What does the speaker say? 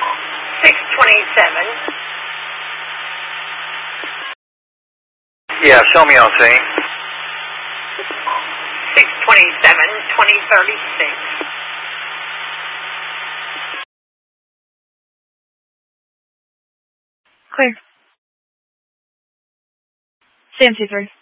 627. Yeah, show me on scene. 627, 2036. Clear. CMC3.